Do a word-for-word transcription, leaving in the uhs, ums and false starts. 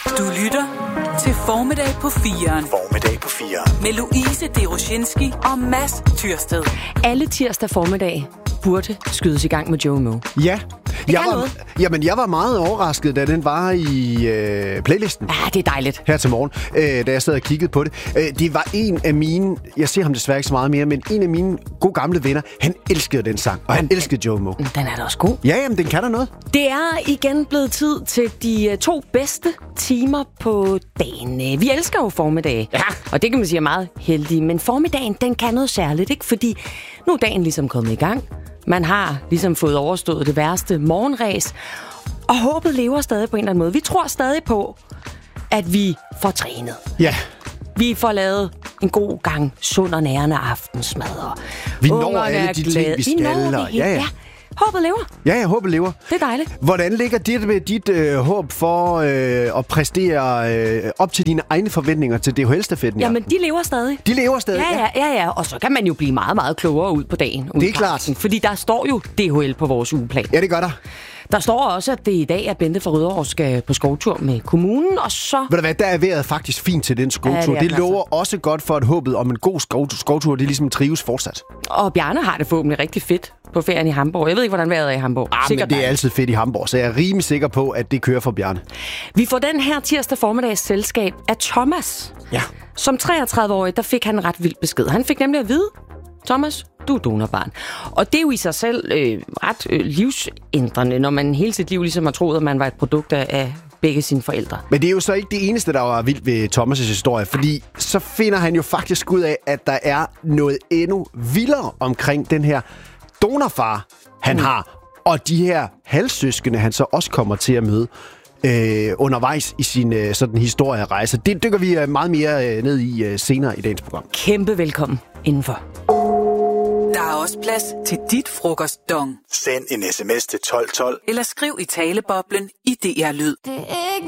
Du lytter til Formiddag på fireren. Formiddag på fireren. Med Louise Deroshinski og Mads Tyrsted. Alle tirsdag formiddag burde skydes i gang med Joe Moe. Ja. Jeg var, noget. jamen, jeg var meget overrasket, da den var i øh, playlisten. Ja, det er dejligt. Her til morgen, øh, da jeg sad og kiggede på det. Øh, det var en af mine, jeg ser ham desværre ikke så meget mere, men en af mine gode gamle venner, han elskede den sang, og han elskede Joe Moe. Den er da også god. Ja, jamen, den kan der noget. Det er igen blevet tid til de to bedste timer på dagen. Vi elsker jo formiddag, ja. Og det kan man sige er meget heldig, men formiddagen, den kan noget særligt, ikke? Fordi nu er dagen ligesom kommet i gang. Man har ligesom fået overstået det værste morgenræs, og håbet lever stadig på en eller anden måde. Vi tror stadig på, at vi får trænet. Ja. Vi får lavet en god gang sund og nærende aftensmad. Og vi når alle de ting, vi skal. Vi når det hele. Ja, ja. Håbet lever. Ja, jeg håber lever. Det er dejligt. Hvordan ligger dit med dit øh, håb for øh, at præstere øh, op til dine egne forventninger til D H L-stafetten? Jamen, de lever stadig. De lever stadig, ja. Ja, ja, ja. Og så kan man jo blive meget, meget klogere ud på dagen. Det er klart. Fordi der står jo D H L på vores ugeplan. Ja, det gør der. Der står også, at det i dag er Bente fra Rødovre skal på skovtur med kommunen, og så... Ved du hvad, der er vejret faktisk fint til den skovtur. Ja, det det lover altså også godt for, at håbet om en god skovtur, skovtur det ligesom trives fortsat. Og Bjarne har det forhåbentlig rigtig fedt på ferien i Hamburg. Jeg ved ikke, hvordan vejret er i Hamburg. Ah, men det er dejligt. Altid fedt i Hamburg, så jeg er rimelig sikker på, at det kører for Bjarne. Vi får den her tirsdag formiddags selskab af Thomas. Ja. Som treogtredive-årig, der fik han en ret vild besked. Han fik nemlig at vide, Thomas, du er donorbarn. Og det er jo i sig selv øh, ret øh, livsændrende, når man hele sit liv ligesom har troet, at man var et produkt af begge sine forældre. Men det er jo så ikke det eneste, der var vildt ved Thomas' historie, fordi så finder han jo faktisk ud af, at der er noget endnu vildere omkring den her donorfar, han mm. har, og de her halvsøskende, han så også kommer til at møde øh, undervejs i sin øh, sådan historierejse. Det dykker vi øh, meget mere øh, ned i øh, senere i dagens program. Kæmpe velkommen indenfor. Der er også plads til dit frokostdong. Send en sms til tolv tolv. Eller skriv i taleboblen i D R Lyd.